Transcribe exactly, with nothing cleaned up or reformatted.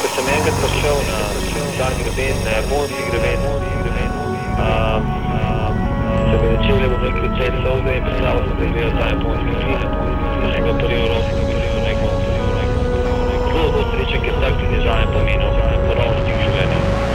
ko sem enkrat prišel na ta greben, na japonski greben, um, se mi začeli v nekaj cel solze in predstavil sem, da gledal ta japonski film, da sem ga prvi v roki, da bi rekel, zelo bo srečen, ker tak tudi zraven pomeni.